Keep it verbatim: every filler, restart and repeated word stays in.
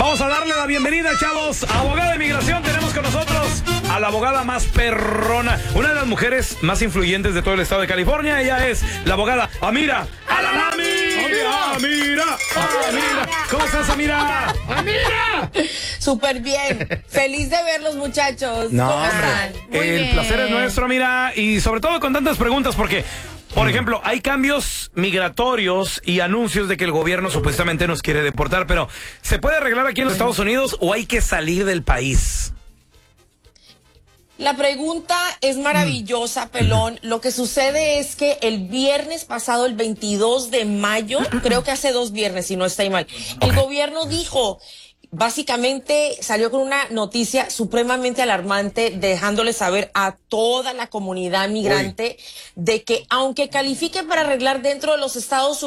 Vamos a darle la bienvenida, chavos. Abogada de migración, tenemos con nosotros a la abogada más perrona, una de las mujeres más influyentes de todo el estado de California. Ella es la abogada Amira Alamami. Amira, Amira, Amira. ¿Cómo estás, Amira? ¡Amira! Súper bien. Feliz de verlos, muchachos. No, ¿Cómo están? Muy el bien. Placer es nuestro, Amira. Y sobre todo con tantas preguntas, porque... Por ejemplo, hay cambios migratorios y anuncios de que el gobierno supuestamente nos quiere deportar, pero ¿se puede arreglar aquí en los Estados Unidos o hay que salir del país? La pregunta es maravillosa, Pelón. Lo que sucede es que el viernes pasado, el veintidós de mayo, creo que hace dos viernes, si no estoy mal, el Okay. gobierno dijo... Básicamente salió con una noticia supremamente alarmante, dejándole saber a toda la comunidad migrante Uy. de que aunque califiquen para arreglar dentro de los Estados Unidos,